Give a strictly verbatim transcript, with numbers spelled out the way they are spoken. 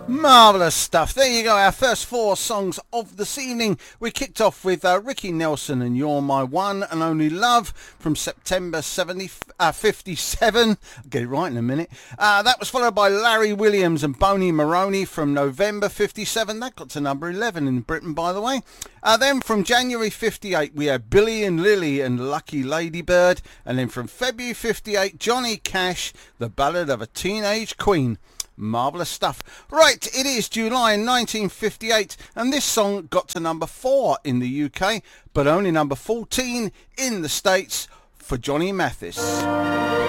Marvellous stuff. There you go, our first four songs of this evening. We kicked off with uh, Ricky Nelson and You're My One and Only Love from September seventy, uh, fifty-seven. I'll get it right in a minute. Uh, that was followed by Larry Williams and Boney Maroney from November fifty-seven. That got to number eleven in Britain, by the way. Uh, then from January fifty-eight, we had Billy and Lily and Lucky Ladybird. And then from February fifty-eight, Johnny Cash, The Ballad of a Teenage Queen. Marvellous stuff. Right, it is July nineteen fifty-eight, and this song got to number four in the U K, but only number fourteen in the States for Johnny Mathis.